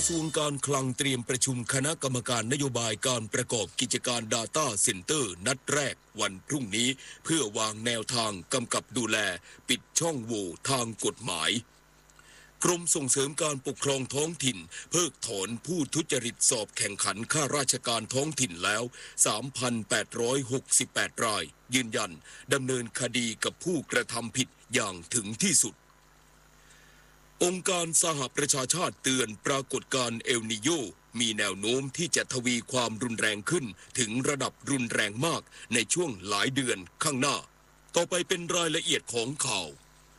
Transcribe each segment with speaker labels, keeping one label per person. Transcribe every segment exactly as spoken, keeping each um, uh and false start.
Speaker 1: กระทรวงการคลังเตรียมประชุมคณะกรรมการนโยบายการประกอบกิจการ Data Center นัดแรกวันพรุ่งนี้เพื่อวางแนวทางกำกับดูแลปิดช่องโหว่ทางกฎหมายกรมส่งเสริมการปกครองท้องถิ่นเพิกถอนผู้ทุจริตสอบแข่งขันข้าราชการท้องถิ่นแล้ว สามพันแปดร้อยหกสิบแปด รายยืนยันดำเนินคดีกับผู้กระทำผิดอย่างถึงที่สุดองค์การสหประชาชาติเตือนปรากฏการณ์เอลนิโยมีแนวโน้มที่จะทวีความรุนแรงขึ้นถึงระดับรุนแรงมากในช่วงหลายเดือนข้างหน้าต่อไปเป็นรายละเอียดของข่าว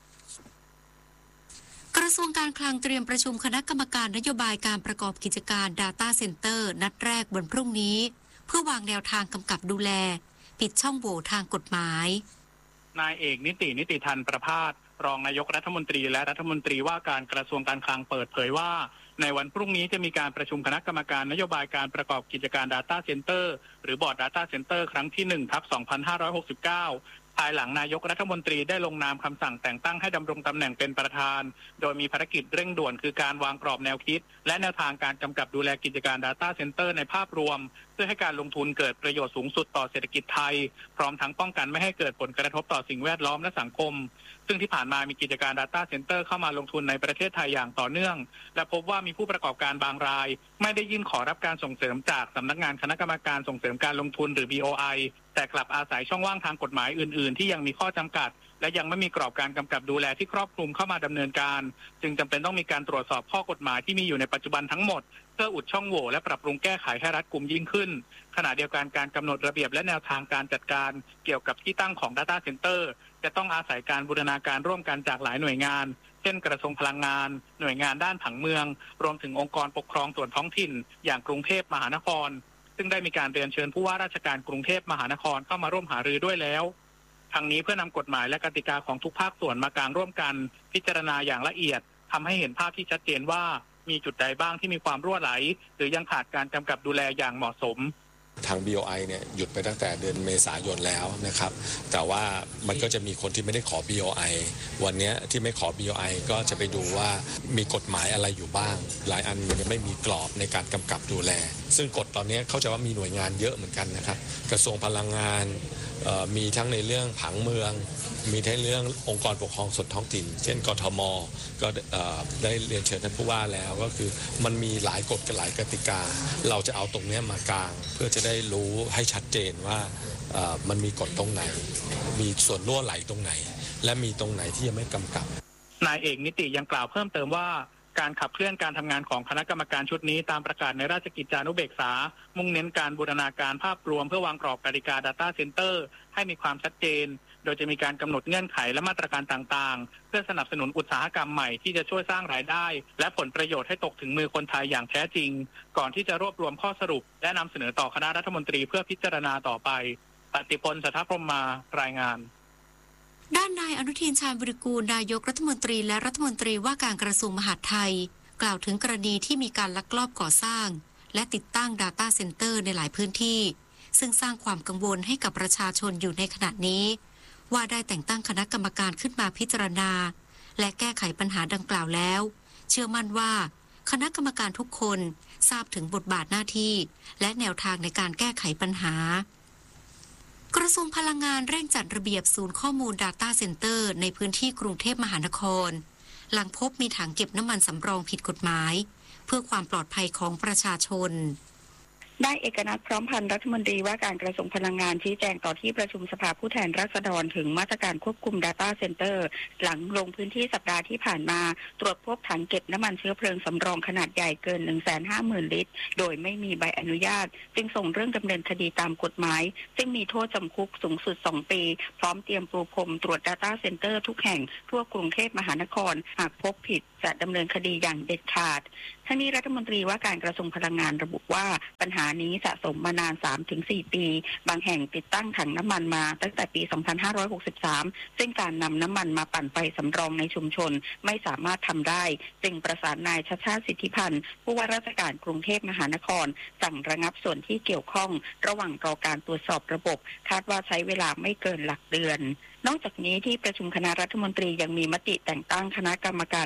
Speaker 2: กระทรวงการคลังเตรียมประชุมคณะกรรมการนโยบายการประกอบกิจการ Data Center นัดแรกวันพรุ่งนี้เพื่อวางแนวทางกำกับดูแลปิดช่องโหว่ทางกฎหมาย
Speaker 3: นายเอกนิตินิติธันประภาสรองนายกรัฐมนตรีและรัฐมนตรีว่าการกระทรวงการคลังเปิดเผยว่าในวันพรุ่งนี้จะมีการประชุมคณะกรรมการนโยบายการประกอบกิจการ Data Center หรือบอร์ด Data Center ครั้งที่ หนึ่งทับสองพันห้าร้อยหกสิบเก้า ภายหลังนายกรัฐมนตรีได้ลงนามคำสั่งแต่งตั้งให้ดำรงตำแหน่งเป็นประธานโดยมีภารกิจเร่งด่วนคือการวางกรอบแนวคิดและแนวทางการกำกับดูแลกิจการ Data Center ในภาพรวมเพื่อให้การลงทุนเกิดประโยชน์สูงสุดต่อเศรษฐกิจไทยพร้อมทั้งป้องกันไม่ให้เกิดผลกระทบต่อสิ่งแวดล้อมและสังคมซึ่งที่ผ่านมามีกิจการ Data Center เข้ามาลงทุนในประเทศไทยอย่างต่อเนื่องและพบว่ามีผู้ประกอบการบางรายไม่ได้ยื่นขอรับการส่งเสริมจากสำนักงานคณะกรรมการส่งเสริมการลงทุนหรือ บี โอ ไอ แต่กลับอาศัยช่องว่างทางกฎหมายอื่นๆที่ยังมีข้อจำกัดและยังไม่มีกรอบการกำกับดูแลที่ครอบคลุมเข้ามาดำเนินการจึงจำเป็นต้องมีการตรวจสอบข้อกฎหมายที่มีอยู่ในปัจจุบันทั้งหมดเพื่ออุดช่องโหว่และปรับปรุงแก้ไขให้รัดกุมยิ่งขึ้นขณะเดียวกันการกำหนดระเบียบและแนวทางการจัดการเกี่ยวกับที่ตั้งของ Data Center จะต้องอาศัยการบูรณาการร่วมกันจากหลายหน่วยงานเช่นกระทรวงพลังงานหน่วยงานด้านผังเมืองรวมถึงองค์กรปกครองส่วนท้องถิ่นอย่างกรุงเทพมหานครซึ่งได้มีการเรียนเชิญผู้ว่าราชการกรุงเทพมหานครเข้ามาร่วมหารือด้วยแล้วทั้งนี้เพื่อนำกฎหมายและกติกาของทุกภาคส่วนมากางร่วมกันพิจารณาอย่างละเอียดทำให้เห็นภาพที่ชัดเจนว่ามีจุดใดบ้างที่มีความรั่วไหลหรือยังขาดการกำกับดูแลอย่างเหมาะสม
Speaker 4: ทาง บี โอ ไอ เนี่ยหยุดไปตั้งแต่เดือนเมษายนแล้วนะครับแต่ว่ามันก็จะมีคนที่ไม่ได้ขอ บี โอ ไอ วันนี้ที่ไม่ขอ บี โอ ไอ ก็จะไปดูว่ามีกฎหมายอะไรอยู่บ้างหลายอันมันยังไม่มีกรอบในการกำกับดูแลซึ่งกฎตอนนี้เข้าใจว่ามีหน่วยงานเยอะเหมือนกันนะครับกระทรวงพลังงานมีทั้งในเรื่องผังเมืองมีทั้งเรื่ององค์กรปกครองส่วนท้องถิ่นเช่นกทมก็ได้เรียนเชิญท่านผู้ว่าแล้วก็คือมันมีหลายกฎกับหลายกติกาเราจะเอาตรงนี้มากางเพื่อจะได้รู้ให้ชัดเจนว่ามันมีกฎตรงไหนมีส่วนรั่วไหลตรงไหนและมีตรงไหนที่ยังไม่กำกับ
Speaker 3: นายเอกนิติยังกล่าวเพิ่มเติมว่าการขับเคลื่อนการทำงานของคณะกรรมการชุดนี้ตามประกาศในราชกิจจานุเบกษามุ่งเน้นการบูรณาการภาพรวมเพื่อวางกรอบกติกา Data Center ให้มีความชัดเจนโดยจะมีการกำหนดเงื่อนไขและมาตรการต่างๆเพื่อสนับสนุนอุตสาหกรรมใหม่ที่จะช่วยสร้างรายได้และผลประโยชน์ให้ตกถึงมือคนไทยอย่างแท้จริงก่อนที่จะรวบรวมข้อสรุปและนำเสนอต่อคณะรัฐมนตรีเพื่อพิจารณาต่อไปปฏิพล สัทธพรหมารายงาน
Speaker 2: ด้านนายอนุทินชาญวิรุกูลนายกรัฐมนตรีและรัฐมนตรีว่าการกระทรวงมหาดไทยกล่าวถึงกรณีที่มีการลักลอบก่อสร้างและติดตั้ง Data Center ในหลายพื้นที่ซึ่งสร้างความกังวลให้กับประชาชนอยู่ในขณะนี้ว่าได้แต่งตั้งคณะกรรมการขึ้นมาพิจารณาและแก้ไขปัญหาดังกล่าวแล้วเชื่อมั่นว่าคณะกรรมการทุกคนทราบถึงบทบาทหน้าที่และแนวทางในการแก้ไขปัญหากระทรวงพลังงานเร่งจัดระเบียบศูนย์ข้อมูล Data Center ในพื้นที่กรุงเทพมหานครหลังพบมีถังเก็บน้ำมันสำรองผิดกฎหมายเพื่อความปลอดภัยของประชาชน
Speaker 5: ได้เอกนัทพร้อมพันธ์รัฐมนตรีว่าการกระทรวงพลังงานชี้แจงต่อที่ประชุมสภาผู้แทนราษฎรถึงมาตรการควบคุม Data Center หลังลงพื้นที่สัปดาห์ที่ผ่านมาตรวจพบถังเก็บน้ำมันเชื้อเพลิงสำรองขนาดใหญ่เกิน หนึ่งแสนห้าหมื่น ลิตรโดยไม่มีใบอนุญาตจึงส่งเรื่องดำเนินคดีตามกฎหมายซึ่งมีโทษจำคุกสูงสุดสองปีพร้อมเตรียมปูพรมตรวจ Data Center ทุกแห่งทั่วกรุงเทพมหานครหากพบผิดจะดำเนินคดีอย่างเด็ดขาดทั้งนี้รัฐมนตรีว่าการกระทรวงพลังงานระบุว่าปัญหานี้สะสมมานาน สามถึงสี่ ปีบางแห่งติดตั้งถังน้ำมันมาตั้งแต่ปี สองพันห้าร้อยหกสิบสาม ซึ่งการนำน้ำมันมาปั่นไฟสำรองในชุมชนไม่สามารถทำได้จึงประสานนายชัชชาติสิทธิพันธ์ผู้ว่าราชการกรุงเทพมหานครสั่งระงับส่วนที่เกี่ยวข้องระหว่างรอการตรวจสอบระบบคาดว่าใช้เวลาไม่เกินหลักเดือนนอกจากนี้ที่ประชุมคณะรัฐมนตรียังมีมติแต่งตั้งคณะกรรมการ Data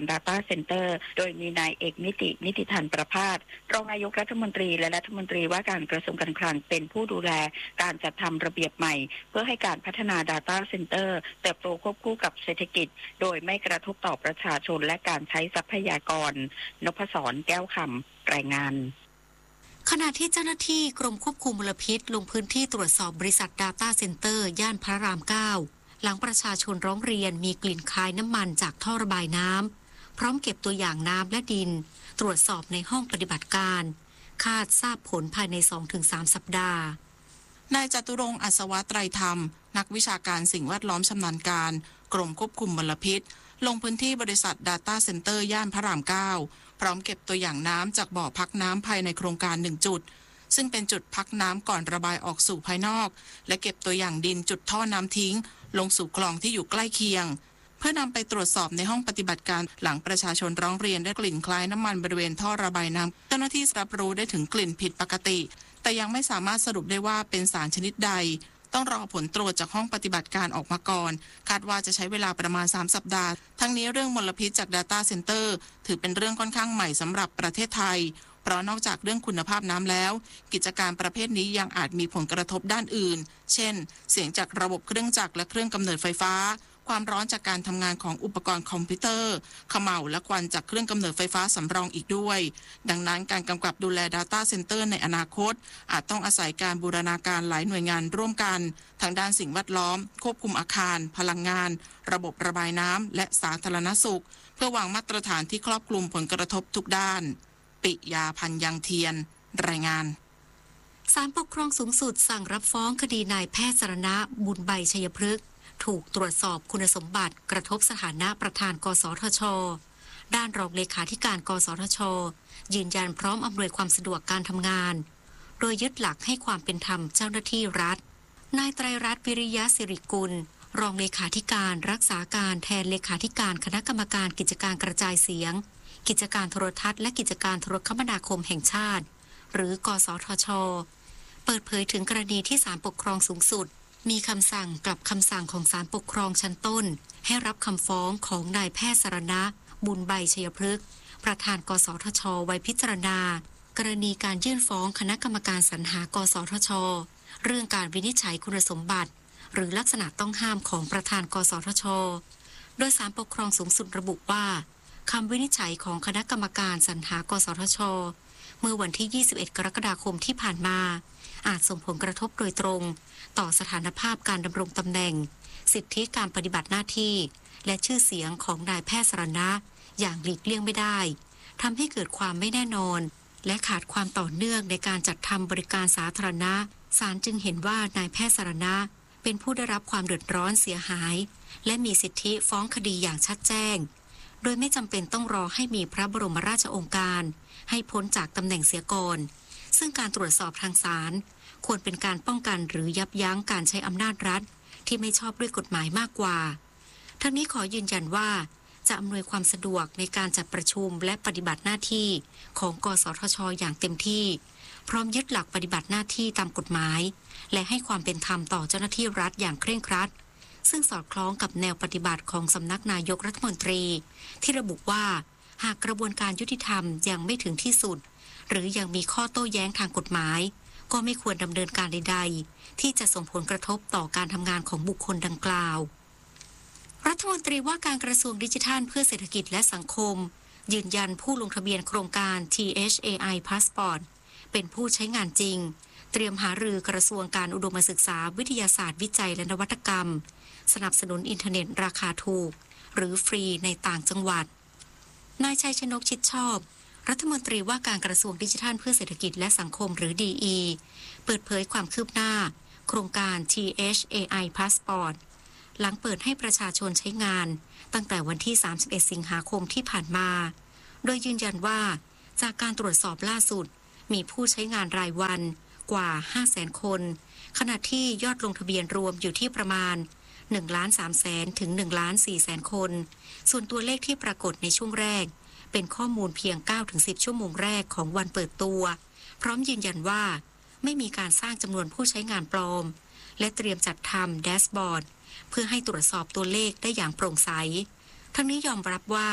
Speaker 5: Center โดยมีนายเอกนิตินิติธันประภาสรองนายกรัฐมนตรีและรัฐมนตรีว่าการกระทรวงการคลังเป็นผู้ดูแลการจัดทำระเบียบใหม่เพื่อให้การพัฒนา Data Center เติบโตควบคู่กับเศรษฐกิจโดยไม่กระทบต่อประชาชนและการใช้ทรัพยากรนพศรแก้วคำรายงาน
Speaker 2: ขณะที่เจ้าหน้าที่กรมควบคุมมลพิษลงพื้นที่ตรวจสอบบริษัท Data Center ย่านพระรามเก้าหลังประชาชนร้องเรียนมีกลิ่นคล้ายน้ำมันจากท่อระบายน้ำพร้อมเก็บตัวอย่างน้ำและดินตรวจสอบในห้องปฏิบัติการคาดทราบผลภายใน สองถึงสาม สัปดาห์
Speaker 6: นายจตุรงค์อัศวะไตรธรรมนักวิชาการสิ่งแวดล้อมชำนาญการกรมควบคุมมลพิษลงพื้นที่บริษัท Data Center ย่านพระรามเก้าพร้อมเก็บตัวอย่างน้ำจากบ่อพักน้ำภายในโครงการหนึ่งจุดซึ่งเป็นจุดพักน้ำก่อนระบายออกสู่ภายนอกและเก็บตัวอย่างดินจุดท่อน้ำทิ้งลงสู่คลองที่อยู่ใกล้เคียงเพื่อนำไปตรวจสอบในห้องปฏิบัติการหลังประชาชนร้องเรียนได้กลิ่นคล้ายน้ำมันบริเวณท่อระบายน้ำเจ้าหน้าที่รับรู้ได้ถึงกลิ่นผิดปกติแต่ยังไม่สามารถสรุปได้ว่าเป็นสารชนิดใดต้องรอผลตรวจจากห้องปฏิบัติการออกมาก่อนคาดว่าจะใช้เวลาประมาณสามสัปดาห์ทั้งนี้เรื่องมลพิษจาก Data Center ถือเป็นเรื่องค่อนข้างใหม่สำหรับประเทศไทยเพราะนอกจากเรื่องคุณภาพน้ำแล้วกิจการประเภทนี้ยังอาจมีผลกระทบด้านอื่นเช่นเสียงจากระบบเครื่องจักรและเครื่องกำเนิดไฟฟ้าความร้อนจากการทำงานของอุปกรณ์คอมพิวเตอร์เขม่าและควันจากเครื่องกำเนิดไฟฟ้าสำรองอีกด้วยดังนั้นการกำกับดูแล Data Center ในอนาคตอาจต้องอาศัยการบูรณาการหลายหน่วยงานร่วมกันทางด้านสิ่งแวดล้อมควบคุมอาคารพลังงานระบบระบายน้ำและสาธารณสุขเพื่อวางมาตรฐานที่ครอบคลุมผลกระทบทุกด้านปิยาพันธ์ยังเทียนรายงาน
Speaker 2: ศาลปกครองสูงสุดสั่งรับฟ้องคดีนายแพทย์สรณะบุญใบชัยพฤกษ์ถูกตรวจสอบคุณสมบัติกระทบสถานะประธานกสทช.ด้านรองเลขาธิการกสทช.ยืนยันพร้อมอำนวยความสะดวกการทำงานโดยยึดหลักให้ความเป็นธรรมเจ้าหน้าที่รัฐนายไตรรัตน์วิริยะสิริกุลรองเลขาธิการรักษาการแทนเลขาธิการคณะกรรมการกิจการกระจายเสียงกิจการโทรทัศน์และกิจการโทรคมนาคมแห่งชาติหรือกสทช.เปิดเผยถึงกรณีที่ศาลปกครองสูงสุดมีคำสั่งกลับคำสั่งของศาลปกครองชั้นต้นให้รับคำฟ้องของนายแพทย์สรณะบุญใบชัยพฤกษ์ประธานกสทช.ไว้พิจารณากรณีการยื่นฟ้องคณะกรรมการสรรหากสทช.เรื่องการวินิจฉัยคุณสมบัติหรือลักษณะต้องห้ามของประธานกสทช.โดยศาลปกครองสูงสุดระบุว่าคำวินิจฉัยของคณะกรรมการสรรหากสทช.เมื่อวันที่ยี่สิบเอ็ดกรกฎาคมที่ผ่านมาอาจส่งผลกระทบโดยตรงต่อสถานภาพการดำรงตำแหน่งสิทธิการปฏิบัติหน้าที่และชื่อเสียงของนายแพทย์สรณะอย่างหลีกเลี่ยงไม่ได้ทำให้เกิดความไม่แน่นอนและขาดความต่อเนื่องในการจัดทำบริการสาธารณะศาลจึงเห็นว่านายแพทย์สรณะเป็นผู้ได้รับความเดือดร้อนเสียหายและมีสิทธิฟ้องคดีอย่างชัดแจ้งโดยไม่จำเป็นต้องรอให้มีพระบรมราชโองการให้พ้นจากตำแหน่งเสียก่อนซึ่งการตรวจสอบทางศาลควรเป็นการป้องกันหรือยับยั้งการใช้อำนาจรัฐที่ไม่ชอบด้วยกฎหมายมากกว่าทั้งนี้ขอยืนยันว่าจะอำนวยความสะดวกในการจัดประชุมและปฏิบัติหน้าที่ของกสทช.อย่างเต็มที่พร้อมยึดหลักปฏิบัติหน้าที่ตามกฎหมายและให้ความเป็นธรรมต่อเจ้าหน้าที่รัฐอย่างเคร่งครัดซึ่งสอดคล้องกับแนวปฏิบัติของสำนักนายกรัฐมนตรีที่ระบุว่าหากกระบวนการยุติธรรมยังไม่ถึงที่สุดหรือยังมีข้อโต้แย้งทางกฎหมายก็ไม่ควรดำเนินการใดๆที่จะส่งผลกระทบต่อการทำงานของบุคคลดังกล่าวรัฐมนตรีว่าการกระทรวงดิจิทัลเพื่อเศรษฐกิจและสังคมยืนยันผู้ลงทะเบียนโครงการ ที เอช เอ ไอ Passport เป็นผู้ใช้งานจริงเตรียมหารือกระทรวงการอุดมศึกษาวิทยาศาสตร์วิจัยและนวัตกรรมสนับสนุนอินเทอร์เน็ตราคาถูกหรือฟรีในต่างจังหวัดนายชัยชนกชิดชอบรัฐมนตรีว่าการกระทรวงดิจิทัลเพื่อเศรษฐกิจและสังคมหรือ ดี อี เปิดเผยความคืบหน้าโครงการ ที เอช เอ ไอ Passport หลังเปิดให้ประชาชนใช้งานตั้งแต่วันที่สามสิบเอ็ดสิงหาคมที่ผ่านมาโดยยืนยันว่าจากการตรวจสอบล่าสุดมีผู้ใช้งานรายวันกว่า ห้าแสน คนขณะที่ยอดลงทะเบียนรวมอยู่ที่ประมาณ หนึ่งล้านสามแสน ถึง หนึ่งล้านสี่แสน คนส่วนตัวเลขที่ปรากฏในช่วงแรกเป็นข้อมูลเพียง เก้าถึงสิบ ชั่วโมงแรกของวันเปิดตัวพร้อมยืนยันว่าไม่มีการสร้างจำนวนผู้ใช้งานปลอมและเตรียมจัดทำแดชบอร์ดเพื่อให้ตรวจสอบตัวเลขได้อย่างโปร่งใสทั้งนี้ยอมรับว่า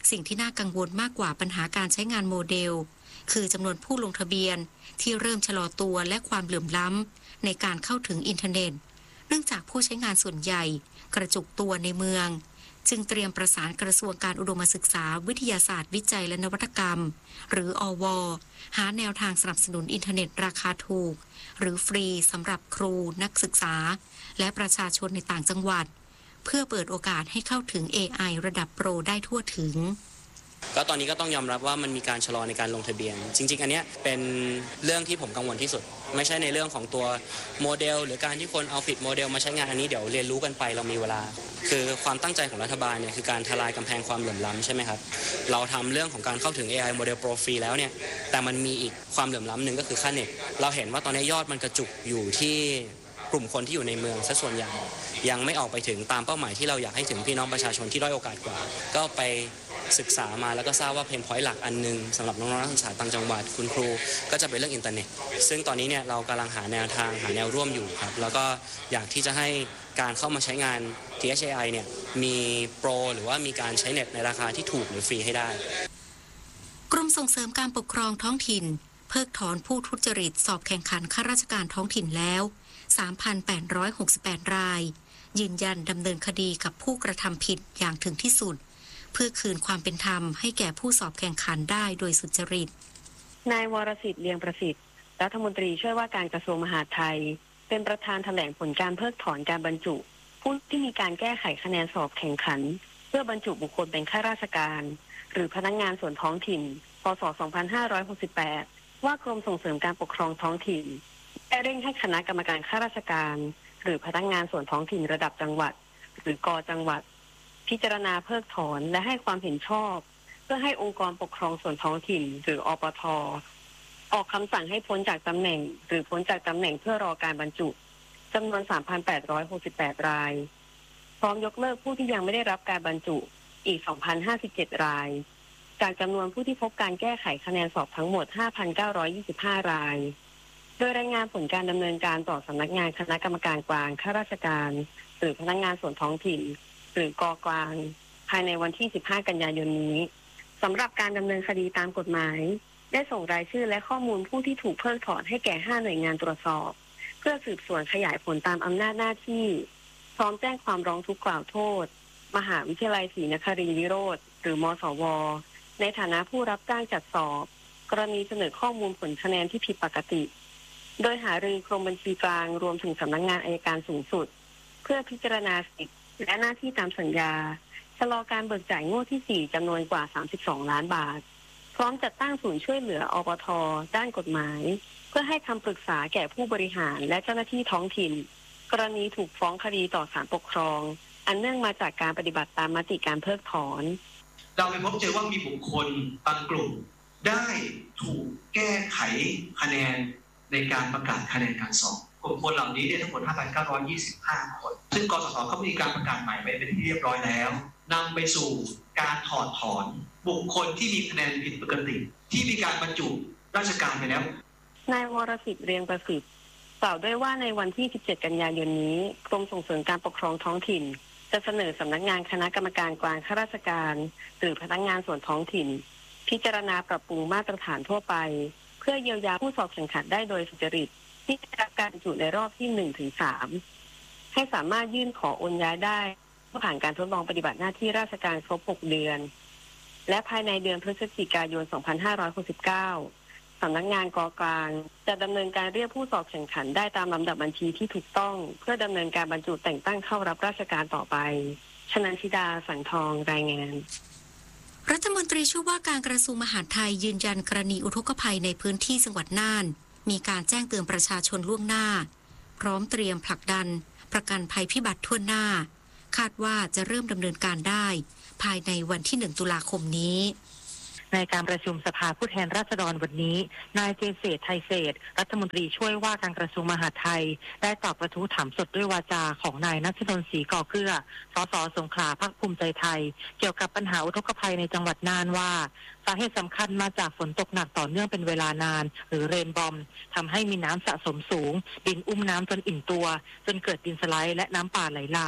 Speaker 2: สิ่งที่น่ากังวลมากกว่าปัญหาการใช้งานโมเดลคือจำนวนผู้ลงทะเบียนที่เริ่มชะลอตัวและความเหลื่อมล้ำในการเข้าถึงอินเทอร์เน็ตเนื่องจากผู้ใช้งานส่วนใหญ่กระจุกตัวในเมืองจึงเตรียมประสานกระทรวงการอุดมศึกษาวิทยาศาสตร์วิจัยและนวัตกรรมหรืออว.หาแนวทางสนับสนุนอินเทอร์เน็ตราคาถูกหรือฟรีสำหรับครูนักศึกษาและประชาชนในต่างจังหวัดเพื่อเปิดโอกาสให้เข้าถึง เอ ไอ ระดับโปรได้ทั่วถึง
Speaker 7: ก็ตอนนี้ก็ต้องยอมรับว่ามันมีการชะลอในการลงทะเบียนจริงๆอันนี้เป็นเรื่องที่ผมกังวลที่สุดไม่ใช่ในเรื่องของตัวโมเดลหรือการที่คนเอาผิดโมเดลมาใช้งานอันนี้เดี๋ยวเรียนรู้กันไปเรามีเวลาคือความตั้งใจของรัฐบาลเนี่ยคือการทลายกำแพงความเหลื่อมล้ำใช่ไหมครับเราทำเรื่องของการเข้าถึง เอ ไอ โมเดลโปรฟรีแล้วเนี่ยแต่มันมีอีกความเหลื่อมล้ำหนึ่งก็คือค่าเน็ตเราเห็นว่าตอนนี้ยอดมันกระจุกอยู่ที่กลุ่มคนที่อยู่ในเมืองซะส่วนใหญ่ยังไม่ออกไปถึงตามเป้าหมายที่เราอยากให้ถึงพี่น้องประชาชนที่ด้อยโอกาสกว่าก็ไปศึกษามาแล้วก็ทราบว่าเพนพอยต์หลักอันนึงสำหรับน้องๆนักศึกษาต่างจังหวัดคุณครูก็จะเป็นเรื่องอินเทอร์เน็ตซึ่งตอนนี้เนี่ยเรากำลังหาแนวทางหาแนวร่วมอยู่ครับแล้วก็อยากที่จะให้การเข้ามาใช้งาน ที เอช เอ ไอ เนี่ยมีโปรหรือว่ามีการใช้เน็ตในราคาที่ถูกหรือฟรีให้ได้
Speaker 2: กรมส่งเสริมการปกครองท้องถิ่นเพิกถอนผู้ทุจริตสอบแข่งขันข้าราชการท้องถิ่นแล้ว สามพันแปดร้อยหกสิบแปด รายยืนยันดำเนินคดีกับผู้กระทำผิดอย่างถึงที่สุดเพื่อคืนความเป็นธรรมให้แก่ผู้สอบแข่งขันได้โดยสุจริต
Speaker 5: นายวรสิทธิ์เลียงประสิทธิ์รัฐมนตรีช่วยว่าการกระทรวงมหาดไทยเป็นประธานแถลงผลการเพิกถอนการบรรจุผู้ที่มีการแก้ไขคะแนนสอบแข่งขันเพื่อบรรจุบุคคลเป็นข้าราชการหรือพนักงานส่วนท้องถิ่นพ.ศ. สองพันห้าร้อยหกสิบแปดว่ากรมส่งเสริมการปกครองท้องถิ่นได้เร่งให้คณะกรรมการข้าราชการหรือพนักงานส่วนท้องถิ่นระดับจังหวัดหรือกจังหวัดพิจารณาเพิกถอนและให้ความเห็นชอบเพื่อให้องค์กรปกครองส่วนท้องถิ่นหรืออปท.ออกคำสั่งให้พ้นจากตำแหน่งหรือพ้นจากตำแหน่งเพื่อรอการบรรจุจำนวน สามพันแปดร้อยหกสิบแปด รายพร้อมยกเลิกผู้ที่ยังไม่ได้รับการบรรจุอีก สองพันห้าสิบเจ็ด รายจากจำนวนผู้ที่พบการแก้ไขคะแนนสอบทั้งหมด ห้าพันเก้าร้อยยี่สิบห้า รายโดยรายงานผลการดำเนินการต่อสำนักงานคณะกรรมการกลางข้าราชการหรือพนักงานส่วนท้องถิ่นหรือกกลางภายในวันที่สิบห้ากันยายนนี้สำหรับการดำเนินคดีตามกฎหมายได้ส่งรายชื่อและข้อมูลผู้ที่ถูกเพิกถอนให้แก่ห้าหน่วยงานตรวจสอบเพื่อสืบสวนขยายผลตามอำนาจหน้าที่พร้อมแจ้งความร้องทุกข์กล่าวโทษมหาวิทยาลัยศรีนครินทร์วิโรธหรือมสวในฐานะผู้รับจ้างจัดสอบกรณีเสนอข้อมูลผลคะแนนที่ผิดปกติโดยหารือกรมบัญชีกลางรวมถึงสำนักงานอัยการสูงสุดเพื่อพิจารณาสิทธิและหน้าที่ตามสัญญาชะลอการเบิกจ่ายงวดที่สี่จำนวนกว่าสามสิบสองล้านบาทพร้อมจัดตั้งศูนย์ช่วยเหลืออปท.ด้านกฎหมายเพื่อให้คำปรึกษาแก่ผู้บริหารและเจ้าหน้าที่ท้องถิ่นกรณีถูกฟ้องคดีต่อศาลปกครองอันเนื่องมาจากการปฏิบัติตามมติการเพิกถอน
Speaker 8: เราไปพบเจอว่ามีบุคคลบางกลุ่มได้ถูกแก้ไขคะแนนในการประกาศคะแนนการสอบกลุ่มคนเหล่านี้เนี่ยทั้งหมด ห้าพันเก้าร้อยยี่สิบห้า คนซึ่งกสศเขามีการประกาศใหม่ไปเป็นที่เรียบร้อยแล้วนำไปสู่การถอดถอนบุคคลที่มีคะแนนผิดปกติที่มีการบรรจุราชการไปแล้ว
Speaker 5: นายวรสิทธิ์เรียงประสิทธิ์กล่าวด้วยว่าในวันที่สิบเจ็ดกันยายนนี้กรมส่งเสริมการปกครองท้องถิ่นจะเสนอสำนักงานคณะกรรมการกลางข้าราชการหรือพนักงานส่วนท้องถิ่นพิจารณาปรับปรุงมาตรฐานทั่วไปเพื่อเยียวยาผู้สอบแข่งขันได้โดยสุจริตที่ได้รับการบรรจุในรอบที่ หนึ่งถึงสาม ให้สามารถยื่นขอโอนย้ายได้เมื่อผ่านการทดลองปฏิบัติหน้าที่ราชการครบหกเดือนและภายในเดือนพฤศจิกายน สองพันห้าร้อยหกสิบเก้า สำนักงานกกลางจะดำเนินการเรียกผู้สอบแข่งขันได้ตามลำดับบัญชีที่ถูกต้องเพื่อดำเนินการบรรจุแต่งตั้งเข้ารับราชการต่อไปชนันชิดาสังทองรายงาน
Speaker 2: รัฐมนตรีช่วยว่าการกระทรวงมหาดไทยยืนยันกรณีอุทกภัยในพื้นที่จังหวัดน่านมีการแจ้งเตือนประชาชนล่วงหน้าพร้อมเตรียมผลักดันประกันภัยพิบัติทั่วหน้าคาดว่าจะเริ่มดำเนินการได้ภายในวันที่หนึ่งตุลาคมนี้
Speaker 9: ในการประชุมสภาผู้แทนราษฎรวันนี้นายเจเศรษฐ์ไทยเศรษฐ์รัฐมนตรีช่วยว่าการกระทรวงมหาดไทยได้ตอบกระทู้ถามสดด้วยวาจาของนายณัฐนนท์ศรีก่อเกลือสสสงขลาพรรคภูมิใจไทยเกี่ยวกับปัญหาอุทกภัยในจังหวัดน่านว่าสาเหตุสำคัญมาจากฝนตกหนักต่อเนื่องเป็นเวลานานหรือเรนบอมทำให้มีน้ำสะสมสูงดินอุ้มน้ำจนอิ่มตัวจนเกิดดินสไลด์และน้ำป่าไหลหลาก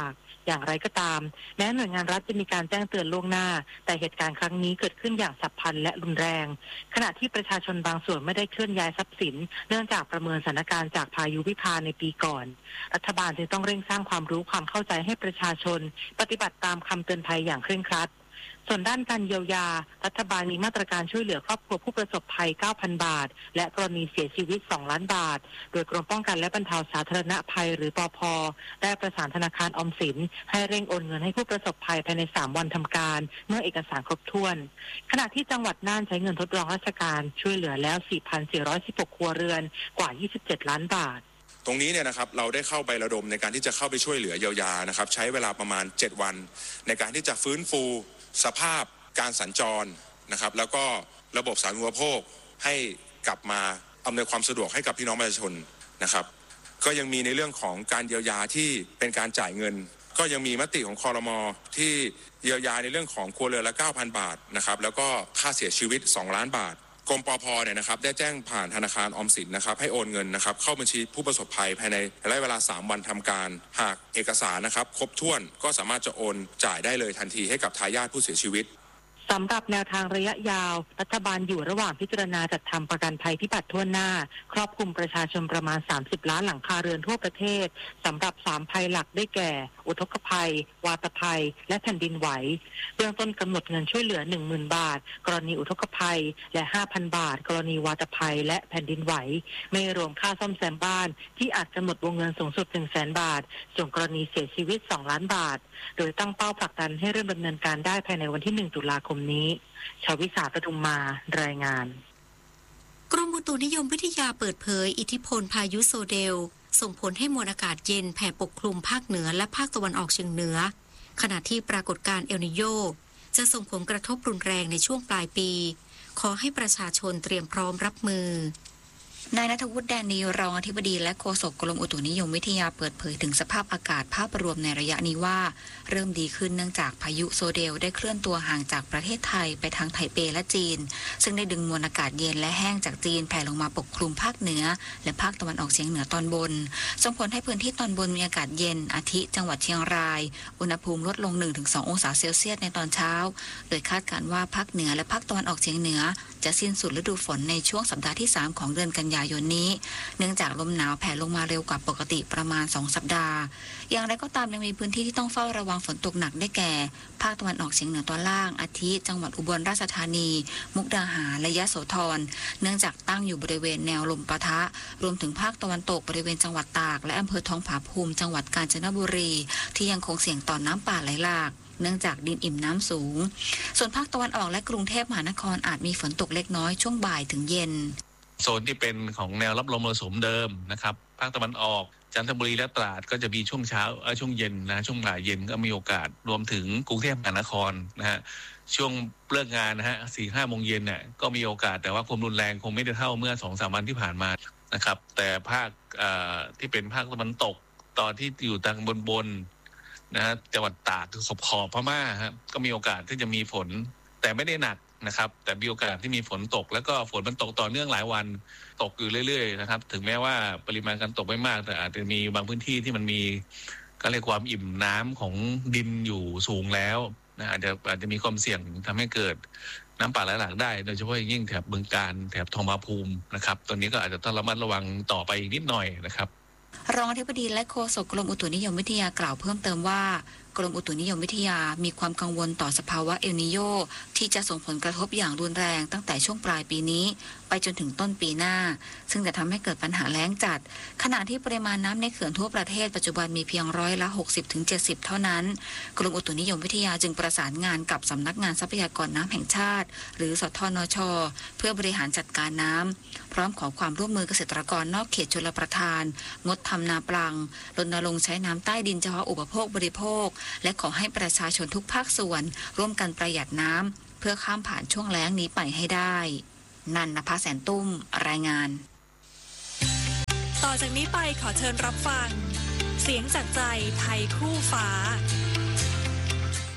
Speaker 9: อย่างไรก็ตามแม้หน่วยงานรัฐจะมีการแจ้งเตือนล่วงหน้าแต่เหตุการณ์ครั้งนี้เกิดขึ้นอย่างฉับพลันและรุนแรงขณะที่ประชาชนบางส่วนไม่ได้เคลื่อนย้ายทรัพย์สินเนื่องจากประเมินสถานการณ์จากพายุวิภาในปีก่อนรัฐบาลจึงต้องเร่งสร้างความรู้ความเข้าใจให้ประชาชนปฏิบัติตามคำเตือนภัยอย่างเคร่งครัดส่วนด้านการเยียวยารัฐบาลมีมาตรการช่วยเหลือครอบครัวผู้ประสบภัย เก้าพัน บาทและกรณีเสียชีวิต สอง ล้านบาทโดยกรมป้องกันและบรรเทาสาธารณภัยหรือปภ.ได้ประสานธนาคารออมสินให้เร่งโอนเงินให้ผู้ประสบภัยภายในสามวันทำการเมื่อเอกสารครบถ้วนขณะที่จังหวัดน่านใช้เงินทดลองราชการช่วยเหลือแล้ว สี่พันสี่ร้อยสิบหก ครัวเรือนกว่า ยี่สิบเจ็ด ล้านบาท
Speaker 10: ตรงนี้เนี่ยนะครับเราได้เข้าไประดมในการที่จะเข้าไปช่วยเหลือเยียวยานะครับใช้เวลาประมาณเจ็ดวันในการที่จะฟื้นฟูสภาพการสัญจรนะครับแล้วก็ระบบสาธารณูปโภคให้กลับมาอำนวยความสะดวกให้กับพี่น้องประชาชนนะครับก็ยังมีในเรื่องของการเยียวยาที่เป็นการจ่ายเงินก็ยังมีมติของครม.ที่เยียวยาในเรื่องของครัวเรือนละ เก้าพัน บาทนะครับแล้วก็ค่าเสียชีวิตสองล้านบาทกรมปภ.เนี่ยนะครับได้แจ้งผ่านธนาคารออมสินนะครับให้โอนเงินนะครับเข้าบัญชีผู้ประสบภัยภายในระยะเวลาสามวันทำการหากเอกสารนะครับครบถ้วนก็สามารถจะโอนจ่ายได้เลยทันทีให้กับทายาทผู้เสียชีวิต
Speaker 9: สำหรับแนวทางระยะยาวรัฐบาลอยู่ระหว่างพิจารณาจัดทำประกันภัยพิบัติทั่วหน้าครอบคลุมประชาชนประมาณสามสิบล้านหลังคาเรือนทั่วประเทศสำหรับสามภัยหลักได้แก่อุทกภัยวาตภัยและแผ่นดินไหวเบื้องต้นกำหนดเงินช่วยเหลือ หนึ่งหมื่น บาทกรณีอุทกภัยและ ห้าพัน บาทกรณีวาตภัยและแผ่นดินไหวไม่รวมค่าซ่อมแซมบ้านที่อาจกำหนดวงเงินสูงสุด หนึ่งแสน บาทส่วนกรณีเสียชีวิตสองล้านบาทโดยตั้งเป้าผลักดันให้เริ่มดำเนินการได้ภายในวันที่หนึ่งตุลาคมนี้ชวิสาปทุมมารายงาน
Speaker 2: กรมอุตุนิยมวิทยาเปิดเผยอิทธิพลพายุโซเดลส่งผลให้มวลอากาศเย็นแผ่ปกคลุมภาคเหนือและภาคตะวันออกเฉียงเหนือขณะที่ปรากฏการณ์เอลนิโญจะส่งผลกระทบรุนแรงในช่วงปลายปีขอให้ประชาชนเตรียมพร้อมรับมือนายณัฐวุฒิ แดนนีรองอธิบดีและโฆษกกรมอุตุนิยมวิทยาเปิดเผยถึงสภาพอากาศภาพรวมในระยะนี้ว่าเริ่มดีขึ้นเนื่องจากพายุโซเดลได้เคลื่อนตัวห่างจากประเทศไทยไปทางไทเปและจีนซึ่งได้ดึงมวลอากาศเย็นและแห้งจากจีนแผ่ลงมาปกคลุมภาคเหนือและภาคตะวันออกเฉียงเหนือตอนบนส่งผลให้พื้นที่ตอนบนมีอากาศเย็นอาทิจังหวัดเชียงรายอุณหภูมิลดลง หนึ่งถึงสอง องศาเซลเซียสในตอนเช้าโดยคาดการณ์ว่าภาคเหนือและภาคตะวันออกเฉียงเหนือจะสิ้นสุดฤดูฝนในช่วงสัปดาห์ที่สามของเดือนกันยายนนี้เนื่องจากลมหนาวแผ่ลงมาเร็วกว่าปกติประมาณสองสัปดาห์อย่างไรก็ตามยังมีพื้นที่ที่ต้องเฝ้าระวังฝนตกหนักได้แก่ภาคตะวันออกเฉียงเหนือตอนล่างอาทิจังหวัดอุบลราชธานีมุกดาหารและยโสธรเนื่องจากตั้งอยู่บริเวณแนวลมปะทะรวมถึงภาคตะวันตกบริเวณจังหวัดตากและอำเภอทองผาภูมิจังหวัดกาญจนบุรีที่ยังคงเสี่ยงต่อน้ำป่าไหลหลากเนื่องจากดินอิ่มน้ำสูงส่วนภาคตะวันออกและกรุงเทพมหานครอาจมีฝนตกเล็กน้อยช่วงบ่ายถึงเย็น
Speaker 11: โซนที่เป็นของแนวรับลมมรสุมเดิมนะครับภาคตะวันออกจันทบุรีและตราดก็จะมีช่วงเช้าเออช่วงเย็นนะช่วงบ่ายเย็นก็มีโอกาสรวมถึงกรุงเทพมหานครนะฮะช่วงเลิกงานนะฮะสี่ห้าโมงเย็นเนี่ยก็มีโอกาสแต่ว่าความรุนแรงคงไม่ได้เท่าเมื่อสองสามวันที่ผ่านมานะครับแต่ภาคที่เป็นภาคตะวันตกตอนที่อยู่ทางบนบนนะฮะจังหวัดตากขอบขอบพม่าครับก็มีโอกาสที่จะมีฝนแต่ไม่ได้หนักนะครับแต่มีโอกาสที่มีฝนตกแล้วก็ฝนมันตกต่อเนื่องหลายวันตกอยู่เรื่อยๆนะครับถึงแม้ว่าปริมาณการตกไม่มากแต่อาจจะมีบางพื้นที่ที่มันมีก็เรียกความอิ่มน้ำของดินอยู่สูงแล้วนะอาจจะอาจจะมีความเสี่ยงทำให้เกิดน้ำป่าไหลหลากได้โดยเฉพาะอย่างยิ่งแถบบึงกาฬแถบทองผาภูมินะครับตอนนี้ก็อาจจะต้องระมัดระวังต่อไปอีกนิดหน่อยนะครับ
Speaker 2: รองอธิบดีและโฆษกกรมอุตุนิยมวิทยากล่าวเพิ่มเติมว่ากรมอุตุนิยมวิทยามีความกังวลต่อสภาวะเอลนิโญที่จะส่งผลกระทบอย่างรุนแรงตั้งแต่ช่วงปลายปีนี้ไปจนถึงต้นปีหน้าซึ่งจะทำให้เกิดปัญหาแล้งจัดขณะที่ปริมาณน้ำในเขื่อนทั่วประเทศปัจจุบันมีเพียงร้อยละ หกสิบถึงเจ็ดสิบ เท่านั้นกรมอุตุนิยมวิทยาจึงประสานงานกับสำนักงานทรัพยากรน้ำแห่งชาติหรือสทนช.เพื่อบริหารจัดการน้ำพร้อมขอความร่วมมือเกษตรกรนอกเขตชลประทานงดทำนาปลังรณรงค์ใช้น้ำใต้ดินเฉพาะอุปโภคบริโภคและขอให้ประชาชนทุกภาคส่วนร่วมกันประหยัดน้ำเพื่อข้ามผ่านช่วงแล้งนี้ไปให้ได้นันนภาแสนตุ้มรายงาน
Speaker 12: ต่อจากนี้ไปขอเชิญรับฟังเสียงจากใจไทยคู่ฟ้า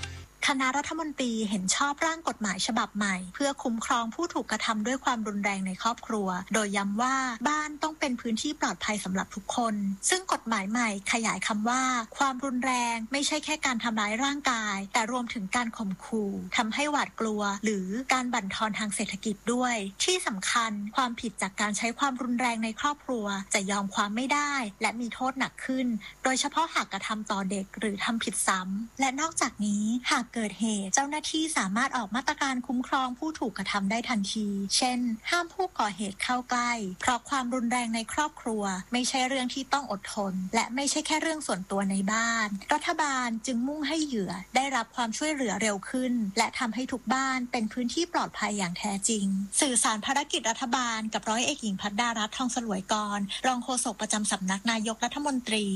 Speaker 13: คณะรัฐมนตรีเห็นชอบร่างกฎหมายฉบับใหม่เพื่อคุ้มครองผู้ถูกกระทำด้วยความรุนแรงในครอบครัวโดยย้ำว่าบ้านต้องเป็นพื้นที่ปลอดภัยสำหรับทุกคนซึ่งกฎหมายใหม่ขยายคำว่าความรุนแรงไม่ใช่แค่การทำร้ายร่างกายแต่รวมถึงการข่มขู่ทำให้หวาดกลัวหรือการบั่นทอนทางเศรษฐกิจด้วยที่สำคัญความผิดจากการใช้ความรุนแรงในครอบครัวจะยอมความไม่ได้และมีโทษหนักขึ้นโดยเฉพาะหากกระทำต่อเด็กหรือทำผิดซ้ำและนอกจากนี้หากเกิดเหตุเจ้าหน้าที่สามารถออกมาตรการคุ้มครองผู้ถูกกระทำได้ทันทีเช่นห้ามผู้ก่อเหตุเข้าใกล้เพราะความรุนแรงในครอบครัวไม่ใช่เรื่องที่ต้องอดทนและไม่ใช่แค่เรื่องส่วนตัวในบ้านรัฐบาลจึงมุ่งให้เหยื่อได้รับความช่วยเหลือเร็วขึ้นและทำให้ทุกบ้านเป็นพื้นที่ปลอดภัยอย่างแท้จริงสื่อสารภารกิจรัฐบาลกับร้อยเอกหญิงภัทรดารัตน์ทองสลวยกรรองโฆษกประจำสำนักนายกรัฐมนตรี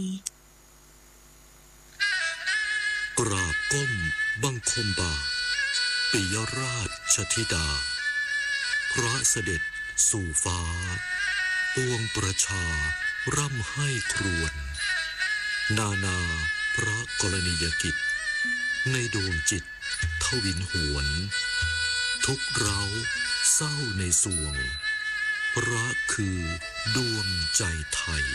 Speaker 14: กราบก้มบังคมบาปิยราชธิดาพระเสด็จสู่ฟ้าปวงประชาร่ำให้ครวญนานาพระกรณียกิจในดวงจิตทวินหวนทุกเร้าเศร้าในสวงพระคือดวงใจไทย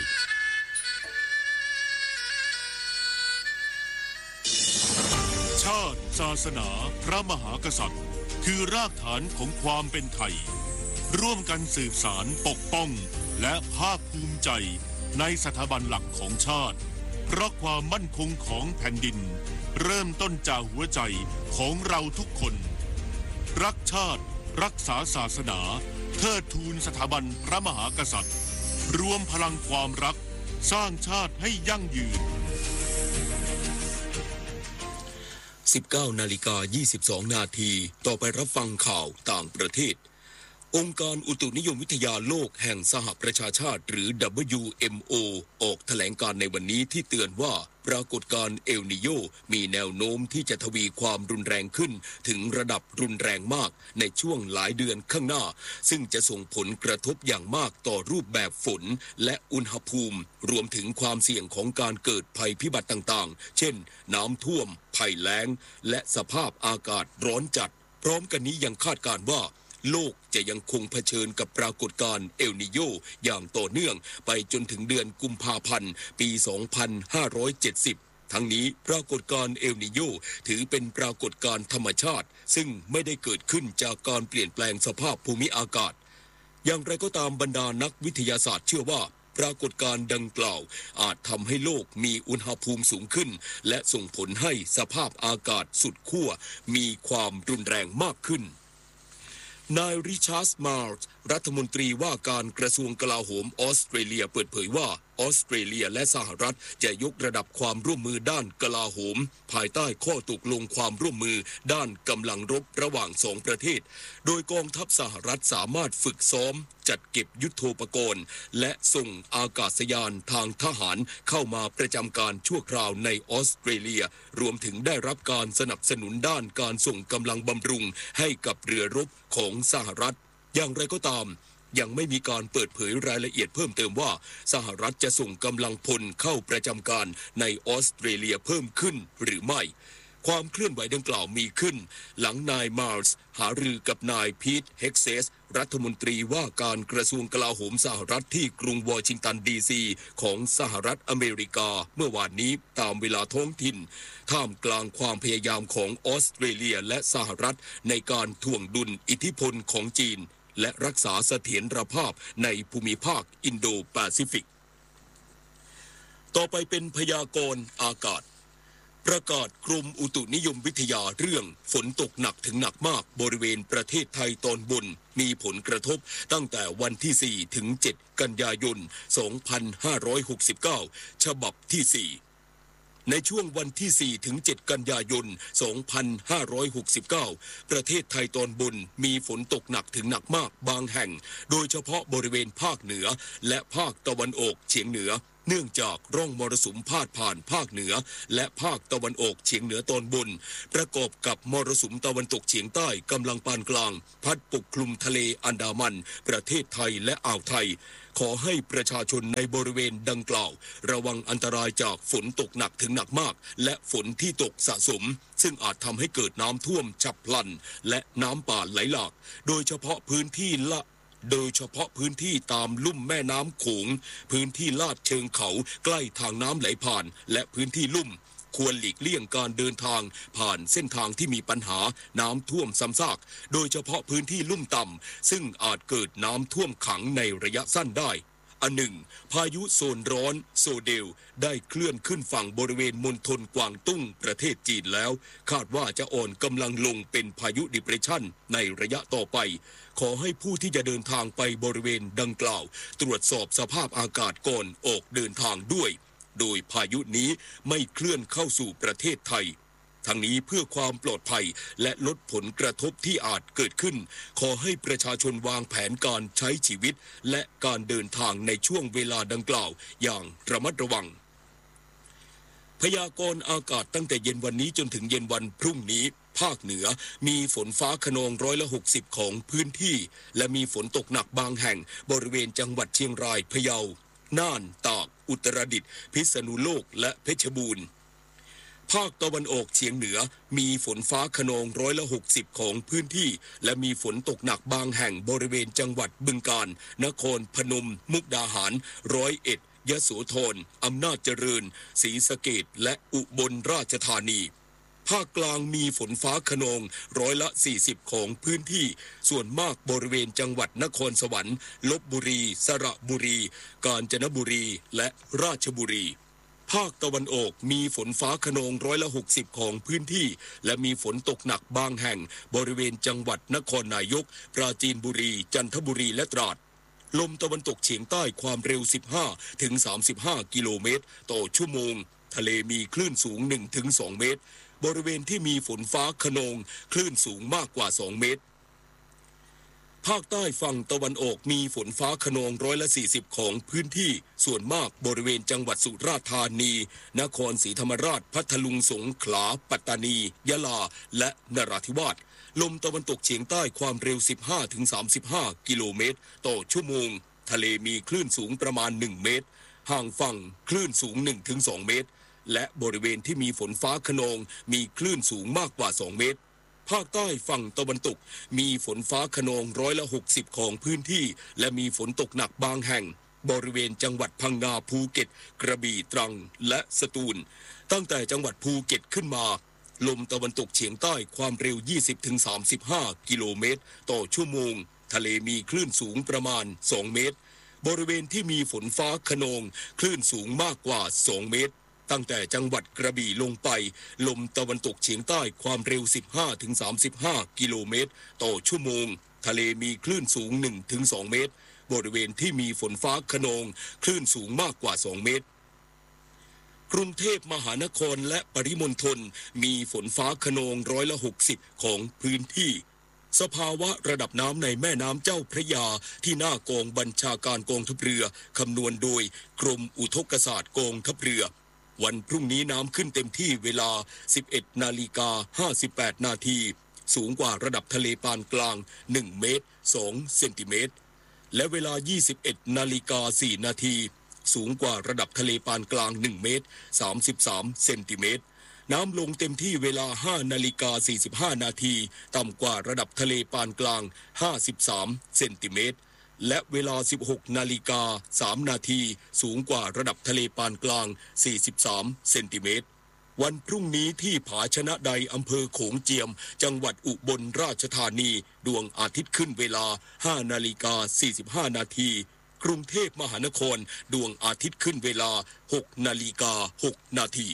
Speaker 15: ชาติศาสนาพระมหากษัตริย์คือรากฐานของความเป็นไทยร่วมกันสืบสารปกป้องและภาคภูมิใจในสถาบันหลักของชาติเพราะความมั่นคงของแผ่นดินเริ่มต้นจากหัวใจของเราทุกคนรักชาติรักษาศาสนาเทิดทูนสถาบันพระมหากษัตริย์รวมพลังความรักสร้างชาติให้ยั่งยืน
Speaker 1: สิบเก้านาฬิกายี่สิบสองนาทีต่อไปรับฟังข่าวต่างประเทศองค์การอุตุนิยมวิทยาโลกแห่งสหประชาชาติหรือ ดับเบิลยู เอ็ม โอ ออกแถลงการในวันนี้ที่เตือนว่าปรากฏการณ์เอลนีโญมีแนวโน้มที่จะทวีความรุนแรงขึ้นถึงระดับรุนแรงมากในช่วงหลายเดือนข้างหน้าซึ่งจะส่งผลกระทบอย่างมากต่อรูปแบบฝนและอุณหภูมิรวมถึงความเสี่ยงของการเกิดภัยพิบัติต่างๆเช่นน้ำท่วมภัยแล้งและสภาพอากาศร้อนจัดพร้อมกันนี้ยังคาดการณ์ว่าโลกจะยังคงเผชิญกับปรากฏการณ์เอลนีโญอย่างต่อเนื่องไปจนถึงเดือนกุมภาพันธ์ปี สองพันห้าร้อยเจ็ดสิบ ทั้งนี้ปรากฏการณ์เอลนีโญถือเป็นปรากฏการณ์ธรรมชาติซึ่งไม่ได้เกิดขึ้นจากการเปลี่ยนแปลงสภาพภูมิอากาศอย่างไรก็ตามบรรดานักวิทยาศาสตร์เชื่อว่าปรากฏการณ์ดังกล่าวอาจทำให้โลกมีอุณหภูมิสูงขึ้นและส่งผลให้สภาพอากาศสุดขั้วมีความรุนแรงมากขึ้นนายริชาร์ด มาร์ชรัฐมนตรีว่าการกระทรวงกลาโหมออสเตรเลียเปิดเผยว่าออสเตรเลียและสหรัฐจะยกระดับความร่วมมือด้านกลาโหมภายใต้ข้อตกลงความร่วมมือด้านกำลังรบระหว่างสองประเทศโดยกองทัพสหรัฐสามารถฝึกซ้อมจัดเก็บยุทโธปกรณ์และส่งอากาศยานทางทหารเข้ามาประจำการชั่วคราวในออสเตรเลียรวมถึงได้รับการสนับสนุนด้านการส่งกำลังบำรุงให้กับเรือรบของสหรัฐอย่างไรก็ตามยังไม่มีการเปิดเผยรายละเอียดเพิ่มเติมว่าสหรัฐจะส่งกำลังพลเข้าประจำการในออสเตรเลียเพิ่มขึ้นหรือไม่ความเคลื่อนไหวดังกล่าวมีขึ้นหลังนายมาร์สหารือกับนายพีทเฮกเซสรัฐมนตรีว่าการกระทรวงกลาโหมสหรัฐที่กรุงวอชิงตันดีซีของสหรัฐอเมริกาเมื่อวานนี้ตามเวลาท้องถิ่นท่ามกลางความพยายามของออสเตรเลียและสหรัฐในการถ่วงดุลอิทธิพลของจีนและรักษาเสถียรภาพในภูมิภาคอินโดแปซิฟิกต่อไปเป็นพยากรณ์อากาศประกาศกรมอุตุนิยมวิทยาเรื่องฝนตกหนักถึงหนักมากบริเวณประเทศไทยตอนบนมีผลกระทบตั้งแต่วันที่สี่ถึงเจ็ดกันยายนสองพันห้าร้อยหกสิบเก้าฉบับที่สี่ในช่วงวันที่สี่ถึงเจ็ดกันยายนสองพันห้าร้อยหกสิบเก้าประเทศไทยตอนบนมีฝนตกหนักถึงหนักมากบางแห่งโดยเฉพาะบริเวณภาคเหนือและภาคตะวันออกเฉียงเหนือเนื่องจากร่องมรสุมพาดผ่านภาคเหนือและภาคตะวันออกเฉียงเหนือตอนบนประกอบกับมรสุมตะวันตกเฉียงใต้กำลังปานกลางพัดปกคลุมทะเลอันดามันประเทศไทยและอ่าวไทยขอให้ประชาชนในบริเวณดังกล่าวระวังอันตรายจากฝนตกหนักถึงหนักมากและฝนที่ตกสะสมซึ่งอาจทำให้เกิดน้ำท่วมฉับพลันและน้ำป่าไหลหลากโดยเฉพาะพื้นที่ละโดยเฉพาะพื้นที่ตามลุ่มแม่น้ำโขงพื้นที่ลาดเชิงเขาใกล้ทางน้ำไหลผ่านและพื้นที่ลุ่มควรหลีกเลี่ยงการเดินทางผ่านเส้นทางที่มีปัญหาน้ำท่วมซ้ำซากโดยเฉพาะพื้นที่ลุ่มต่ำซึ่งอาจเกิดน้ำท่วมขังในระยะสั้นได้อันหนึ่งพายุโซนร้อนโซเดลได้เคลื่อนขึ้นฝั่งบริเวณมณฑลกวางตุ้งประเทศจีนแล้วคาดว่าจะอ่อนกำลังลงเป็นพายุดิเพรสชันในระยะต่อไปขอให้ผู้ที่จะเดินทางไปบริเวณดังกล่าวตรวจสอบสภาพอากาศก่อนออกเดินทางด้วยโดยพายุนี้ไม่เคลื่อนเข้าสู่ประเทศไทยทั้งนี้เพื่อความปลอดภัยและลดผลกระทบที่อาจเกิดขึ้นขอให้ประชาชนวางแผนการใช้ชีวิตและการเดินทางในช่วงเวลาดังกล่าวอย่างระมัดระวังพยากรณ์อากาศตั้งแต่เย็นวันนี้จนถึงเย็นวันพรุ่งนี้ภาคเหนือมีฝนฟ้าคะนองร้อยละหกสิบของพื้นที่และมีฝนตกหนักบางแห่งบริเวณจังหวัดเชียงรายพะเยาน่านตากอุตรดิตถ์พิษณุโลกและเพชรบูรณ์ภาคตะวันออกเฉียงเหนือมีฝนฟ้าคะนองร้อยละหกสิบของพื้นที่และมีฝนตกหนักบางแห่งบริเวณจังหวัดบึงกาฬนครพนมมุกดาหารร้อยเอ็ดยโสธรอำนาจเจริญศรีสะเกษและอุบลราชธานีภาคกลางมีฝนฟ้าคะนองร้อยละสี่สิบของพื้นที่ส่วนมากบริเวณจังหวัดนครสวรรค์ลพบุรีสระบุรีกาญจนบุรีและราชบุรีภาคตะวันออกมีฝนฟ้าคะนองร้อยละหกสิบของพื้นที่และมีฝนตกหนักบางแห่งบริเวณจังหวัดนครนายกปราจีนบุรีจันทบุรีและตราดลมตะวันตกเฉียงใต้ความเร็วสิบห้าถึงสามสิบห้ากิโลเมตรต่อชั่วโมงทะเลมีคลื่นสูง หนึ่งถึงสอง เมตรบริเวณที่มีฝนฟ้าคะนองคลื่นสูงมากกว่าสองเมตรภาคใต้ฝั่งตะวันออกมีฝนฟ้าคะนองร้อยละสี่สิบของพื้นที่ส่วนมากบริเวณจังหวัดสุราษฎร์ธานีนครศรีธรรมราชพัทลุงสงขลาปัตตานียะลาและนราธิวาสลมตะวันตกเฉียงใต้ความเร็ว สิบห้าถึงสามสิบห้า กิโลเมตรต่อชั่วโมงทะเลมีคลื่นสูงประมาณหนึ่งเมตรห่างฝั่งคลื่นสูง หนึ่งถึงสอง เมตรและบริเวณที่มีฝนฟ้าคะนองมีคลื่นสูงมากกว่าสองเมตรภาคใต้ฝั่งตะวันตกมีฝนฟ้าคะนองร้อยละหกสิบของพื้นที่และมีฝนตกหนักบางแห่งบริเวณจังหวัดพังงาภูเก็ตกระบี่ตรังและสตูลตั้งแต่จังหวัดภูเก็ตขึ้นมาลมตะวันตกเฉียงใต้ความเร็ว ยี่สิบถึงสามสิบห้า กิโลเมตรต่อชั่วโมงทะเลมีคลื่นสูงประมาณสองเมตรบริเวณที่มีฝนฟ้าคะนองคลื่นสูงมากกว่าสองเมตรตั้งแต่จังหวัดกระบี่ลงไปลมตะวันตกเฉียงใต้ความเร็ว สิบห้าถึงสามสิบห้า กิโลเมตรต่อชั่วโมงทะเลมีคลื่นสูง หนึ่งถึงสอง เมตรบริเวณที่มีฝนฟ้าคะนองคลื่นสูงมากกว่าสองเมตรกรุงเทพมหานครและปริมณฑลมีฝนฟ้าคะนองร้อยละหกสิบของพื้นที่สภาวะระดับน้ำในแม่น้ำเจ้าพระยาที่หน้ากองบัญชาการกองทัพเรือคำนวณโดยกรมอุทกศาสตร์กองทัพเรือวันพรุ่งนี้น้ำขึ้นเต็มที่เวลา สิบเอ็ดนาฬิกาห้าสิบแปด นาทีสูงกว่าระดับทะเลปานกลางหนึ่งเมตรสองเซนติเมตรและเวลา ยี่สิบเอ็ดนาฬิกาสี่ นาทีสูงกว่าระดับทะเลปานกลางหนึ่งเมตรสามสิบสามเซนติเมตรน้ำลงเต็มที่เวลา ห้านาฬิกาสี่สิบห้า นาทีต่ำกว่าระดับทะเลปานกลางห้าสิบสามเซนติเมตรและเวลา สิบหกนาฬิกาสาม นาทีสูงกว่าระดับทะเลปานกลางสี่สิบสามเซนติเมตรวันพรุ่งนี้ที่ผาชนะใดอำเภอโขงเจียมจังหวัดอุบลราชธานีดวงอาทิตย์ขึ้นเวลา ห้านาฬิกาสี่สิบห้า นาทีกรุงเทพมหานครดวงอาทิตย์ขึ้นเวลา หกนาฬิกาหก นาที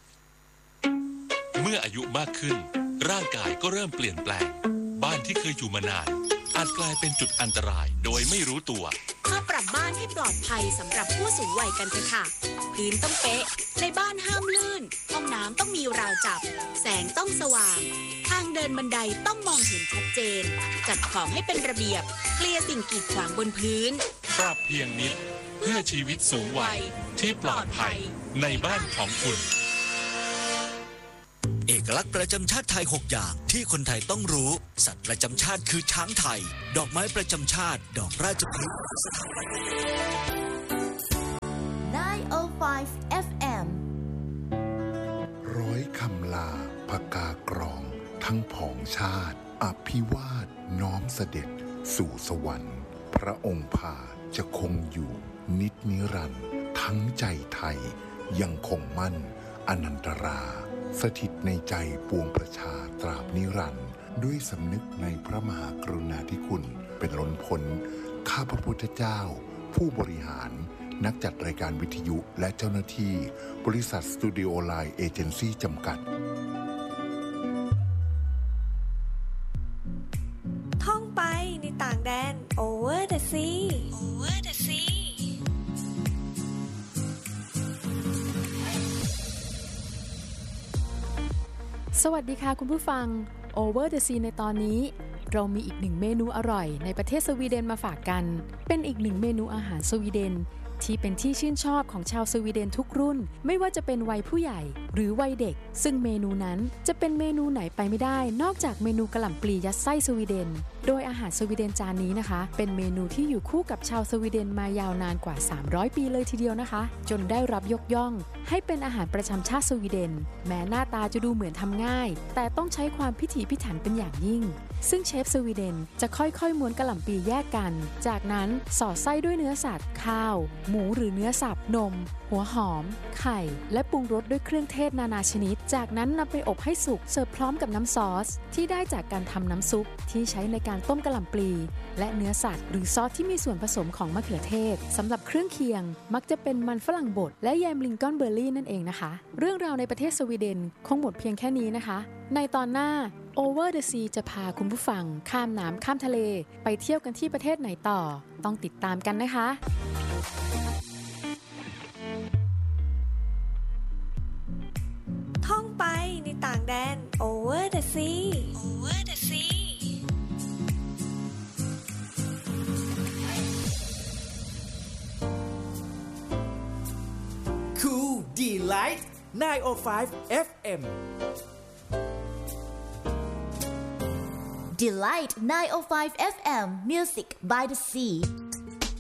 Speaker 16: เมื่ออายุมากขึ้นร่างกายก็เริ่มเปลี่ยนแปลงบ้านที่เคยอยู่มานานอาจกลายเป็นจุดอันตรายโดยไม่รู้ตัว
Speaker 12: มาปรับบ้านให้ปลอดภัยสำหรับผู้สูงวัยกันเถอะค่ะพื้นต้องเป๊ะในบ้านห้ามลื่นห้องน้ำต้องมีราวจับแสงต้องสว่างทางเดินบันไดต้องมองเห็นชัดเจนจัดของให้เป็นระเบียบเคลียร์สิ่งกีดขวางบนพื้นท
Speaker 16: ปรับเพียงนิดเพื่อชีวิตสูงวัยที่ปลอดภัยในบ้านของคุณ
Speaker 17: เอกลักษณ์ประจำชาติไทยหกอย่างที่คนไทยต้องรู้สัตว์ประจำชาติคือช้างไทยดอกไม้ประจำชาติดอกราชพฤกษ์สถาบัน
Speaker 18: ไนน์ โอ ไฟว์ เอฟ เอ็ม
Speaker 19: ร้อยคำลาพกากรองทั้งผองชาติอภิวาทน้อมเสด็จสู่สวรรค์พระองค์พาจะคงอยู่นิจนิรันดร์ทั้งใจไทยยังคงมั่นอนันตราสถิตในใจปวงประชาตราบนิรันดร์ด้วยสำนึกในพระมหากรุณาธิคุณเป็นล้นพ้นข้าพระพุทธเจ้าผู้บริหารนักจัดรายการวิทยุและเจ้าหน้าที่บริษัทสตูดิโอไลน์เอเจนซี่จำกัด
Speaker 20: ท่องไปในต่างแดน Over the Sea Over the Sea
Speaker 21: สวัสดีค่ะคุณผู้ฟัง Over the Sea ในตอนนี้เรามีอีกหนึ่งเมนูอร่อยในประเทศสวีเดนมาฝากกันเป็นอีกหนึ่งเมนูอาหารสวีเดนที่เป็นที่ชื่นชอบของชาวสวีเดนทุกรุ่นไม่ว่าจะเป็นวัยผู้ใหญ่หรือวัยเด็กซึ่งเมนูนั้นจะเป็นเมนูไหนไปไม่ได้นอกจากเมนูกะหล่ำปลียัดไส้สวีเดนโดยอาหารสวีเดนจานนี้นะคะเป็นเมนูที่อยู่คู่กับชาวสวีเดนมายาวนานกว่าสามร้อยปีเลยทีเดียวนะคะจนได้รับยกย่องให้เป็นอาหารประจำชาติสวีเดนแม้หน้าตาจะดูเหมือนทำง่ายแต่ต้องใช้ความพิถีพิถันเป็นอย่างยิ่งซึ่งเชฟสวีเดนจะค่อยๆม้วนกะหล่ำปลีแยกกันจากนั้นสอดไส้ด้วยเนื้อสัตว์ข้าวหมูหรือเนื้อสับนมหัวหอมไข่และปรุงรสด้วยเครื่องเทศนานาชนิดจากนั้นนำไปอบให้สุกเสิร์ฟพร้อมกับน้ำซอสที่ได้จากการทำน้ำซุปที่ใช้ในการต้มกะหล่ำปลีและเนื้อสัตว์หรือซอสที่มีส่วนผสมของมะเขือเทศสำหรับเครื่องเคียงมักจะเป็นมันฝรั่งบดและแยมลิงกอนเบอร์รี่นั่นเองนะคะเรื่องราวในประเทศสวีเดนคงหมดเพียงแค่นี้นะคะในตอนหน้า Over the Sea จะพาคุณผู้ฟังข้ามน้ำข้ามทะเลไปเที่ยวกันที่ประเทศไหนต่อต้องติดตามกันนะคะ
Speaker 20: ท่องไปในต่างแดน Over the Sea Over the Sea
Speaker 22: Cool Delight ไนน์ โอ ไฟว์ เอฟ เอ็ม
Speaker 18: Delight ไนน์ โอ ไฟว์ เอฟ เอ็ม Music by the Sea